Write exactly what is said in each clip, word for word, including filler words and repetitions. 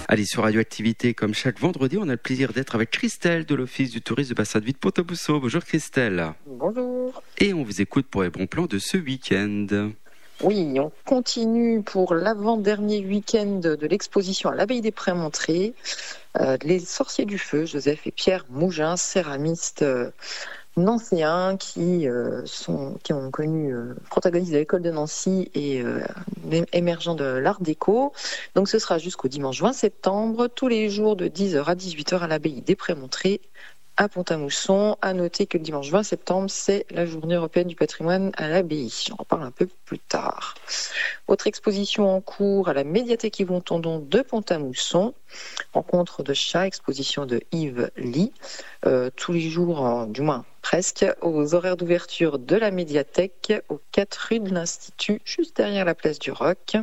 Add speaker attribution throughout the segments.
Speaker 1: Allez, sur Radioactivité, comme chaque vendredi, on a le plaisir d'être avec Christelle de l'Office du tourisme de Bassin de Vie de Pont-à-Mousson. Bonjour Christelle.
Speaker 2: Bonjour.
Speaker 1: Et on vous écoute pour les bons plans de ce week-end.
Speaker 2: Oui, on continue pour l'avant-dernier week-end de l'exposition à l'Abbaye des Prémontrés. Euh, les sorciers du feu, Joseph et Pierre Mougin, céramistes euh, nancéens qui, euh, sont, qui ont connu, euh, protagonistes de l'école de Nancy et euh, émergents de l'art déco. Donc ce sera jusqu'au dimanche vingt septembre, tous les jours de dix heures à dix-huit heures à l'Abbaye des Prémontrés à Pont-à-Mousson. À noter que le dimanche vingt septembre, c'est la journée européenne du patrimoine à l'abbaye. J'en reparle un peu plus tard. Autre exposition en cours à la médiathèque Yvon Tondon de Pont-à-Mousson. Rencontre de chats, exposition de Yves Lee. Euh, tous les jours, euh, du moins presque, aux horaires d'ouverture de la médiathèque, aux quatre rues de l'Institut, juste derrière la place du Roc.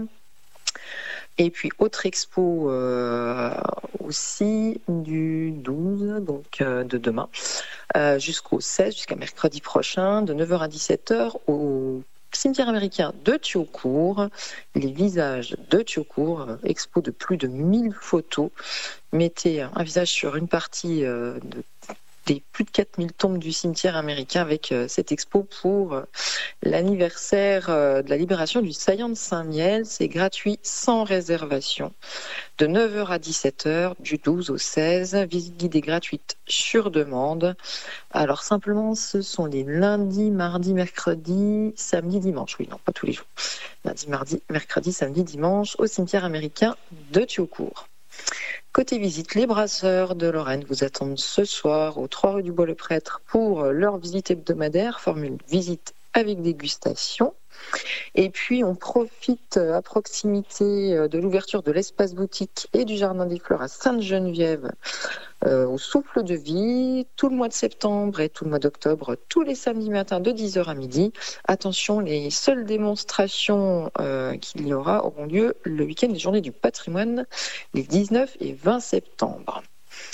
Speaker 2: Et puis, autre expo euh, aussi du douze, donc euh, de demain, euh, jusqu'au seize, jusqu'à mercredi prochain, de neuf heures à dix-sept heures, au cimetière américain de Thiaucourt, les visages de Thiaucourt, euh, expo de plus de mille photos. Mettez un visage sur une partie euh, de des plus de quatre mille tombes du cimetière américain avec euh, cette expo pour euh, l'anniversaire euh, de la libération du saillant de Saint-Miel. C'est gratuit, sans réservation, de neuf heures à dix-sept heures, du douze au seize. Visite guidée gratuite sur demande. Alors simplement, ce sont les lundis, mardis, mercredis, samedi, dimanche. Oui, non, pas tous les jours. Lundi, mardi, mercredi, samedi, dimanche, au cimetière américain de Thiaucourt. Côté visite, les brasseurs de Lorraine vous attendent ce soir aux trois rue du Bois-le-Prêtre pour leur visite hebdomadaire, formule visite avec dégustation. Et puis on profite à proximité de l'ouverture de l'espace boutique et du Jardin des Fleurs à Sainte-Geneviève euh, au Souffle de Vie, tout le mois de septembre et tout le mois d'octobre, tous les samedis matins de dix heures à midi. Attention, les seules démonstrations euh, qu'il y aura auront lieu le week-end des Journées du patrimoine, les dix-neuf et vingt septembre.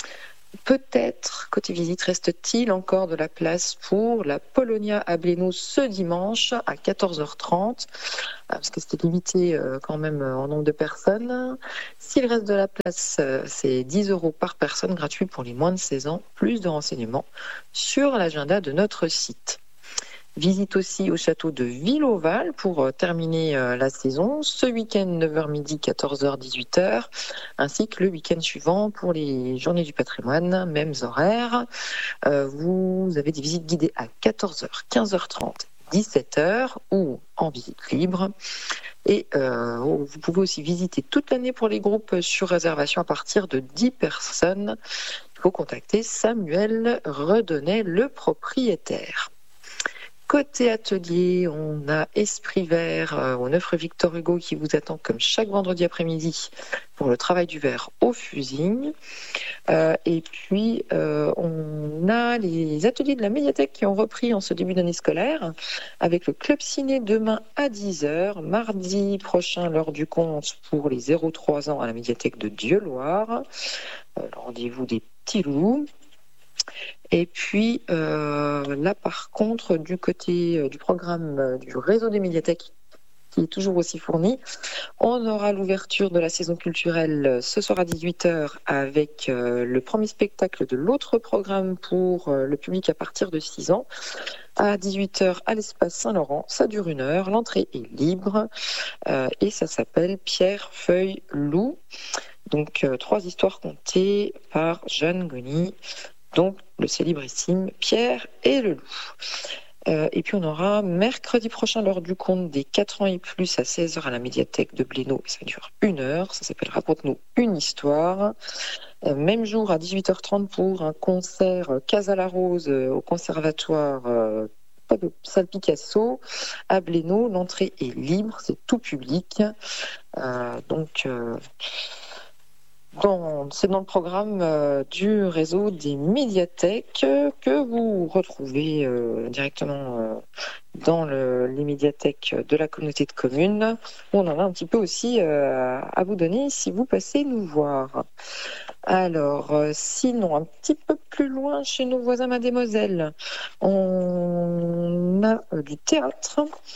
Speaker 2: Peut-être, côté visite, reste-t-il encore de la place pour la Polonia à Blénaud ce dimanche à quatorze heures trente, parce que c'était limité quand même en nombre de personnes. S'il reste de la place, c'est dix euros par personne, gratuit pour les moins de seize ans. Plus de renseignements sur l'agenda de notre site. Visite aussi au château de Villeauval pour terminer la saison. Ce week-end, neuf heures midi, quatorze heures, dix-huit heures, ainsi que le week-end suivant pour les journées du patrimoine, mêmes horaires. Euh, vous avez des visites guidées à quatorze heures, quinze heures trente, dix-sept heures ou en visite libre. Et euh, vous pouvez aussi visiter toute l'année pour les groupes sur réservation à partir de dix personnes. Il faut contacter Samuel Redonnet, le propriétaire. Côté atelier, on a Esprit Vert euh, au neuf rue Victor Hugo qui vous attend comme chaque vendredi après-midi pour le travail du verre au fusil. Euh, et puis, euh, on a les ateliers de la médiathèque qui ont repris en ce début d'année scolaire avec le club ciné demain à dix heures, mardi prochain l'heure du compte pour les zéro trois ans à la médiathèque de Dieuloir. Euh, le rendez-vous des petits loups. Et puis euh, là, par contre, du côté euh, du programme euh, du réseau des médiathèques, qui est toujours aussi fourni, on aura l'ouverture de la saison culturelle euh, ce soir à dix-huit heures avec euh, le premier spectacle de l'autre programme pour euh, le public à partir de six ans. À dix-huit heures à l'espace Saint-Laurent, ça dure une heure, l'entrée est libre euh, et ça s'appelle Pierre, Feuille, Loup. Donc euh, trois histoires contées par Jeanne Goni. Donc, le célébrissime Pierre et le loup. Euh, et puis, on aura mercredi prochain l'heure du conte des quatre ans et plus à seize heures à la médiathèque de Blénaud. Ça dure une heure. Ça s'appelle Raconte-nous une histoire. Euh, même jour à dix-huit heures trente pour un concert euh, Casa la Rose euh, au conservatoire euh, salle Picasso à Blénaud. L'entrée est libre. C'est tout public. Euh, donc... Euh, Dans, c'est dans le programme euh, du réseau des médiathèques euh, que vous retrouvez euh, directement euh, dans le, les médiathèques de la communauté de communes. On en a un petit peu aussi euh, à vous donner si vous passez nous voir. Alors, euh, sinon, un petit peu plus loin chez nos voisins Mademoiselle, on a euh, du théâtre.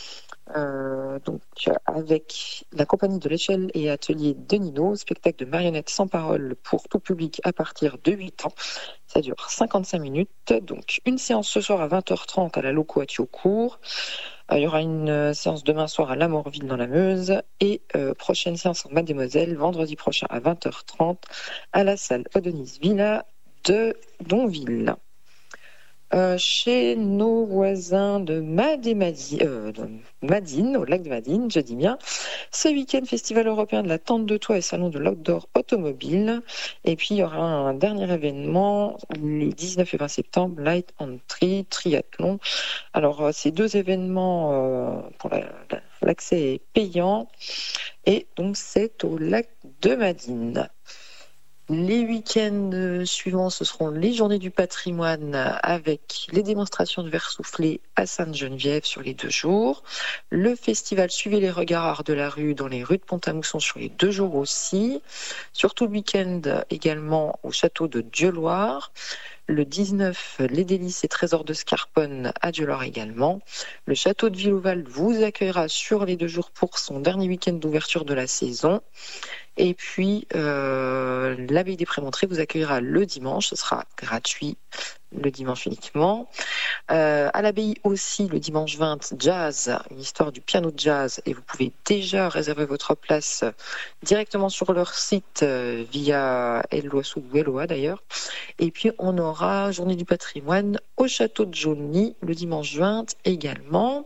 Speaker 2: Euh, donc, avec la compagnie de l'échelle et atelier de Nino, spectacle de marionnettes sans parole pour tout public à partir de huit ans. Ça dure cinquante-cinq minutes. Donc, une séance ce soir à vingt heures trente à la Loco à Thiocourt. Euh, il y aura une euh, séance demain soir à Lamorville dans la Meuse. Et euh, prochaine séance en Mademoiselle, vendredi prochain à vingt heures trente à la salle Odenis Villa de Donville. Euh, chez nos voisins de Madé-Madine, euh, de Madine, au lac de Madine, je dis bien, ce week-end, Festival européen de la tente de toit et salon de l'outdoor automobile. Et puis, il y aura un dernier événement, les dix-neuf et vingt septembre, Light on Tree, triathlon. Alors, euh, ces deux événements, euh, pour la, la, l'accès est payant. Et donc, c'est au lac de Madine. Les week-ends suivants, ce seront les journées du patrimoine avec les démonstrations de verre soufflé à Sainte-Geneviève sur les deux jours. Le festival Suivez les regards art de la rue dans les rues de Pont-à-Mousson sur les deux jours aussi. Surtout le week-end également au château de Dieuloir. Le dix-neuf, les délices et trésors de Scarponne à Dieuloir également. Le château de Villouval vous accueillera sur les deux jours pour son dernier week-end d'ouverture de la saison. Et puis, euh, l'abbaye des Prémontrés vous accueillera le dimanche. Ce sera gratuit le dimanche uniquement. Euh, à l'abbaye aussi, le dimanche vingt, jazz, une histoire du piano de jazz. Et vous pouvez déjà réserver votre place directement sur leur site euh, via Eloassou ou Eloa d'ailleurs. Et puis, on aura Journée du patrimoine au château de Jaulny le dimanche vingt également.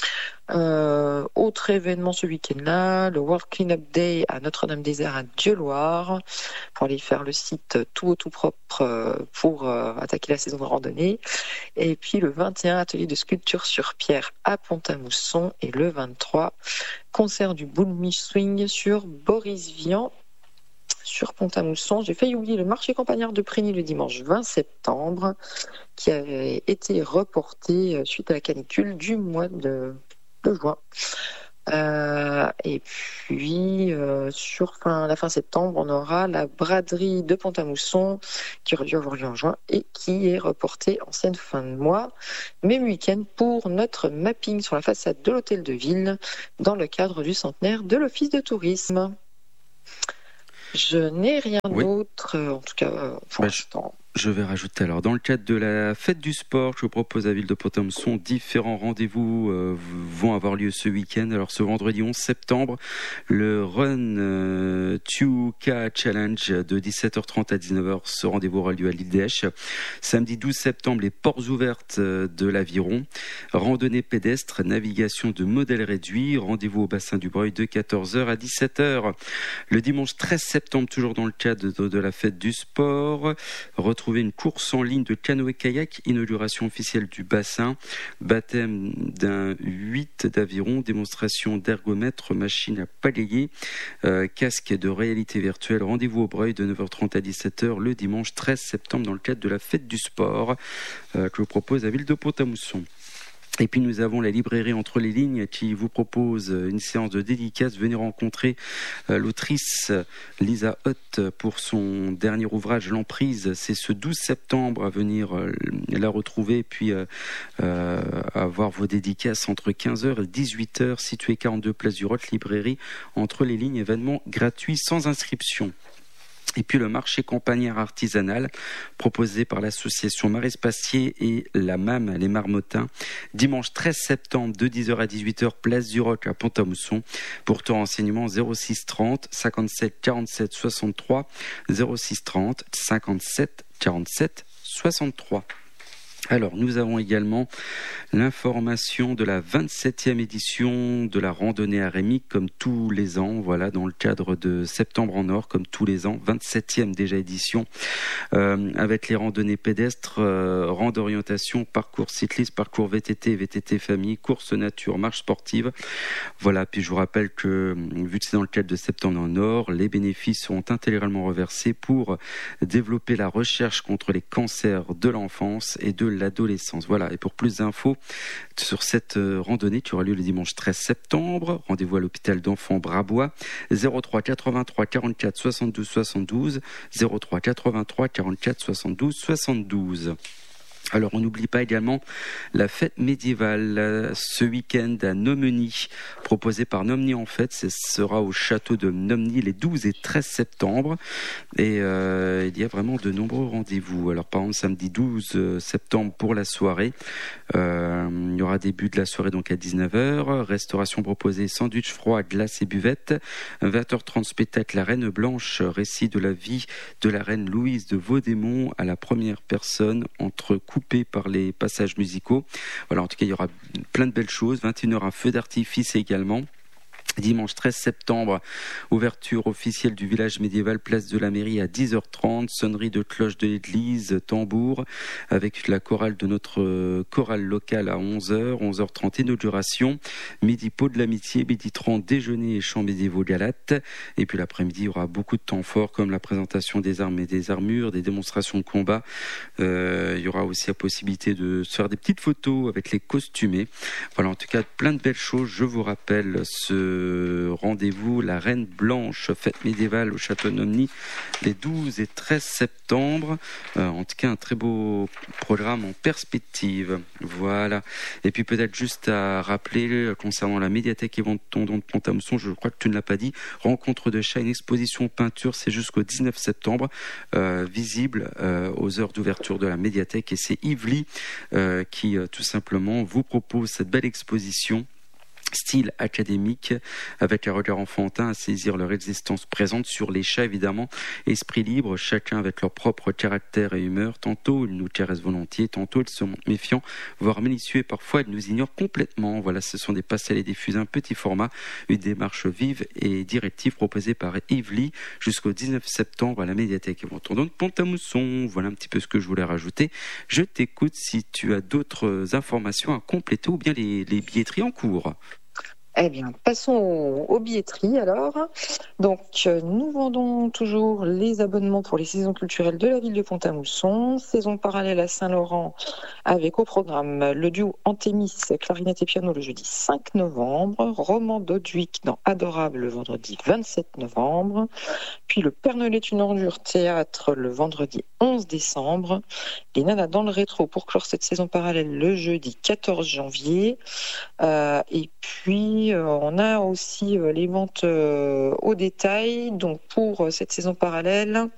Speaker 2: Euh, autre événement ce week-end-là, le World Cleanup Day à Notre-Dame-des-Airs à Dieuloir, pour aller faire le site tout au tout propre pour euh, attaquer la saison de randonnée. Et puis le vingt et un, atelier de sculpture sur pierre à Pont-à-Mousson. Et le vingt-trois, concert du Boulmi Swing sur Boris Vian sur Pont-à-Mousson. J'ai failli oublier le marché campagnard de Prigny le dimanche vingt septembre, qui avait été reporté suite à la canicule du mois de de juin. Euh, et puis, euh, sur fin, la fin septembre, on aura la braderie de Pont-à-Mousson qui aurait dû avoir lieu en juin et qui est reportée en cette fin de mois, même week-end, pour notre mapping sur la façade de l'hôtel de ville dans le cadre du centenaire de l'Office de tourisme. Je n'ai rien oui. d'autre, en tout cas pour bah, l'instant.
Speaker 1: Je vais rajouter alors, dans le cadre de la fête du sport, je vous propose à Ville de Pont-à-Mousson, différents rendez-vous euh, vont avoir lieu ce week-end. Alors ce vendredi onze septembre, le Run euh, deux K Challenge de dix-sept heures trente à dix-neuf heures, ce rendez-vous aura lieu à l'île d'Esch. Samedi douze septembre, les portes ouvertes de l'Aviron, randonnée pédestre, navigation de modèles réduits, rendez-vous au bassin du Breuil de quatorze heures à dix-sept heures. Le dimanche treize septembre, toujours dans le cadre de, de la fête du sport, retrouver une course en ligne de canoë-kayak, inauguration officielle du bassin, baptême d'un huit d'aviron, démonstration d'ergomètre, machine à balayer, euh, casque de réalité virtuelle, rendez-vous au Breuil de neuf heures trente à dix-sept heures le dimanche treize septembre dans le cadre de la fête du sport euh, que je vous propose à Ville de Pont-à-Mousson. Et puis nous avons la librairie Entre les lignes qui vous propose une séance de dédicace. Venez rencontrer euh, l'autrice Lisa Hutt pour son dernier ouvrage L'Emprise. C'est ce douze septembre à venir euh, la retrouver et puis euh, euh, avoir vos dédicaces entre quinze heures et dix-huit heures, située quarante-deux place du Roth, librairie Entre les lignes, événement gratuit sans inscription. Et puis le marché campagnard artisanal proposé par l'association Marie Spassier et la M A M Les Marmottins, dimanche treize septembre de dix heures à dix-huit heures, place du Roc à Pont-à-Mousson. Pour tout renseignement, zéro six trente cinquante-sept quarante-sept soixante-trois, zéro six trente cinquante-sept quarante-sept soixante-trois. Alors, nous avons également l'information de la vingt-septième édition de la randonnée arémique, comme tous les ans, voilà, dans le cadre de Septembre en Or, comme tous les ans, vingt-septième déjà édition, euh, avec les randonnées pédestres, euh, rang d'orientation, parcours cycliste, parcours V T T, V T T famille, course nature, marche sportive. Voilà, puis je vous rappelle que, vu que c'est dans le cadre de Septembre en Or, les bénéfices seront intégralement reversés pour développer la recherche contre les cancers de l'enfance et de l'adolescence. Voilà, et pour plus d'infos sur cette randonnée qui aura lieu le dimanche treize septembre, rendez-vous à l'hôpital d'enfants Brabois, zéro trois quatre-vingt-trois quarante-quatre soixante-douze soixante-douze, zéro trois quatre-vingt-trois quarante-quatre soixante-douze soixante-douze. Alors, on n'oublie pas également la fête médiévale euh, ce week-end à Nomeny, proposée par Nomny en fait. Ce sera au château de Nomny les douze et treize septembre. Et euh, il y a vraiment de nombreux rendez-vous. Alors, par exemple, samedi douze septembre pour la soirée. Euh, il y aura début de la soirée donc à dix-neuf heures. Restauration proposée, sandwich froid, glace et buvette. vingt heures trente, spectacle La Reine Blanche, récit de la vie de la reine Louise de Vaudémont à la première personne, entre coupé par les passages musicaux. Voilà, en tout cas, il y aura plein de belles choses. vingt et une heures, un feu d'artifice également. Dimanche treize septembre, ouverture officielle du village médiéval, place de la mairie à dix heures trente, sonnerie de cloche de l'église, tambour, avec la chorale de notre chorale locale à onze heures, onze heures trente, inauguration, midi pot de l'amitié, midi trente, déjeuner et chants médiévaux galates, et puis l'après-midi, il y aura beaucoup de temps forts, comme la présentation des armes et des armures, des démonstrations de combat. Euh, il y aura aussi la possibilité de se faire des petites photos avec les costumés. Voilà, en tout cas, plein de belles choses. Je vous rappelle ce rendez-vous, la Reine Blanche, fête médiévale au château de Nomny, les douze et treize septembre. Euh, en tout cas, un très beau programme en perspective. Voilà. Et puis peut-être juste à rappeler concernant la médiathèque Yvon Tondon de Pont-à-Mousson, je crois que tu ne l'as pas dit, rencontre de chat, une exposition peinture, c'est jusqu'au dix-neuf septembre, euh, visible euh, aux heures d'ouverture de la médiathèque. Et c'est Yves Ly euh, qui euh, tout simplement vous propose cette belle exposition style académique, avec un regard enfantin à saisir leur existence présente sur les chats évidemment, esprit libre, chacun avec leur propre caractère et humeur, tantôt ils nous caressent volontiers, tantôt ils se montrent méfiants, voire malicieux, et parfois ils nous ignorent complètement. Voilà, ce sont des pastels et des fusains petit format, une démarche vive et directive proposée par Yves Ly jusqu'au dix-neuf septembre à la médiathèque Yvon Tondon de Pont-à-Mousson. Voilà un petit peu ce que je voulais rajouter. Je t'écoute si tu as d'autres informations à compléter ou bien les, les billetteries en cours.
Speaker 2: Eh bien, passons aux, aux billetteries alors. Donc, euh, nous vendons toujours les abonnements pour les saisons culturelles de la ville de Pont-à-Mousson, saison parallèle à Saint-Laurent avec au programme le duo Antémis, clarinette et piano le jeudi cinq novembre, Roman Dodwick dans Adorable le vendredi vingt-sept novembre, puis le Père Noël est une ordure théâtre le vendredi onze décembre, les Nanas dans le rétro pour clore cette saison parallèle le jeudi quatorze janvier, euh, et puis euh, on a aussi euh, les ventes euh, au détail, donc pour euh, cette saison parallèle.